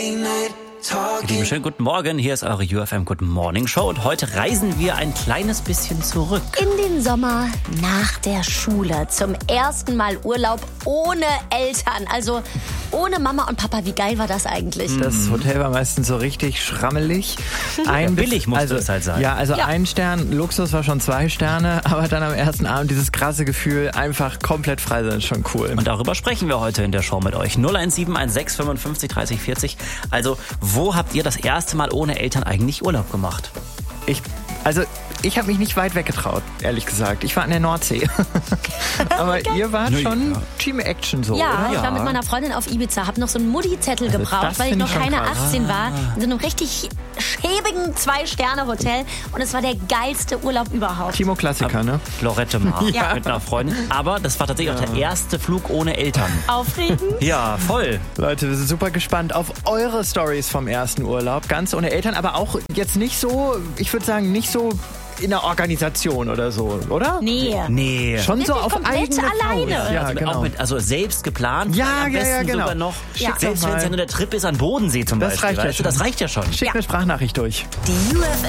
Ihr Lieben, schönen guten Morgen. Hier ist eure UFM Good Morning Show und heute reisen wir ein kleines bisschen zurück. In den Sommer nach der Schule. Zum ersten Mal Urlaub ohne Eltern. Also ohne Mama und Papa. Wie geil war das eigentlich? Das Hotel war meistens so richtig schrammelig. Billig musste es halt sein. Ja, also ein Stern, Luxus war schon 2 Sterne, aber dann am ersten Abend dieses krasse Gefühl, einfach komplett frei sein, ist schon cool. Und darüber sprechen wir heute in der Show mit euch. 01716 55 30 40. Also, wo habt ihr das erste Mal ohne Eltern eigentlich Urlaub gemacht? Ich habe mich nicht weit weggetraut, ehrlich gesagt. Ich war an der Nordsee. Aber ihr wart schon Team Action so, Ja, oder? ich war mit meiner Freundin auf Ibiza, habe noch so einen Mutti-Zettel gebraucht, das weil ich find noch ich schon keine krass. 18 war. In so einem richtig schäbigen 2-Sterne-Hotel. Und es war der geilste Urlaub überhaupt. Timo Klassiker, ne? Lorette Mar Ja. mit einer Freundin. Aber das war tatsächlich auch der erste Flug ohne Eltern. Aufregend. Ja, voll. Leute, wir sind super gespannt auf eure Stories vom ersten Urlaub. Ganz ohne Eltern, aber auch jetzt nicht so, ich würde sagen, nicht so in der Organisation oder so, oder? Nee. Schon so Wirklich auf komplett eigene alleine. Faust. Ja, Also, genau. auch mit, selbst geplant. Ja, am ja, besten ja, genau. sogar noch. Schick Selbst doch wenn es mal. ja nur der Trip ist an Bodensee zum Das Beispiel. reicht ja weißt du, schon. das reicht ja schon. Schickt eine Sprachnachricht durch. Die UFM